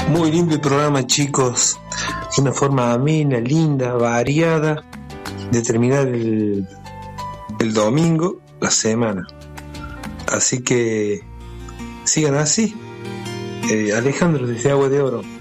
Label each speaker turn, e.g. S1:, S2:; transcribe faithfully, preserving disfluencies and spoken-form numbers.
S1: Muy lindo el programa, chicos. Una forma amena, linda, variada de terminar el, el domingo, la semana. Así que sigan así. Eh, Alejandro desde Agua de Oro.